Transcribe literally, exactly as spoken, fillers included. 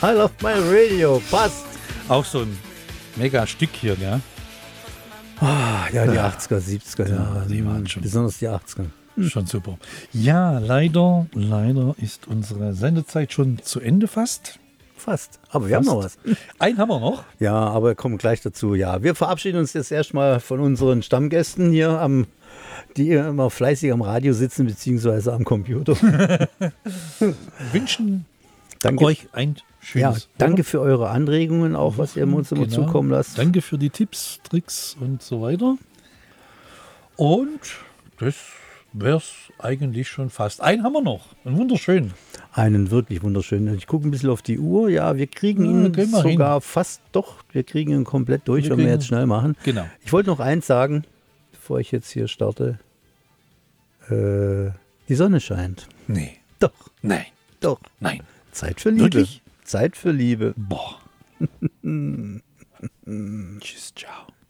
I love my radio. Passt. Auch so ein mega Stück hier, gell? Ah, ja, die Ja. achtziger, siebziger Jahre. Ja, die waren schon- Besonders die achtziger. Schon super. Ja, leider, leider ist unsere Sendezeit schon zu Ende fast. Fast. Aber wir haben noch was. Einen haben wir noch. Ja, aber wir kommen gleich dazu. Ja, wir verabschieden uns jetzt erstmal von unseren Stammgästen hier, am, die immer fleißig am Radio sitzen, beziehungsweise am Computer. Wünschen Danke. euch ein Ja, schönes. danke für eure Anregungen, auch was ihr uns immer Genau. zukommen lasst. Danke für die Tipps, Tricks und so weiter. Und das wäre es eigentlich schon fast. Einen haben wir noch. Einen wunderschönen. Einen wirklich wunderschönen. Ich gucke ein bisschen auf die Uhr. Ja, wir kriegen Ja, ihn gehen wir sogar fast doch. Wir kriegen ihn komplett durch, Wir wenn wir kriegen- jetzt schnell machen. Genau. Ich wollte noch eins sagen, bevor ich jetzt hier starte. Äh, die Sonne scheint. Nee. Doch, Nein. doch. Nein. Zeit für Liebe. Wirklich? Zeit für Liebe. Boah. Tschüss, ciao.